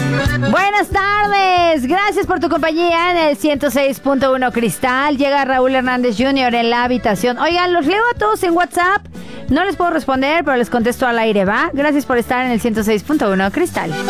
Buenas tardes, gracias por tu compañía en el 106.1 Cristal. Llega Raúl Hernández Jr. en la habitación. Oigan, los leo a todos en WhatsApp. No les puedo responder, pero les contesto al aire, ¿va? Gracias por estar en el 106.1 Cristal.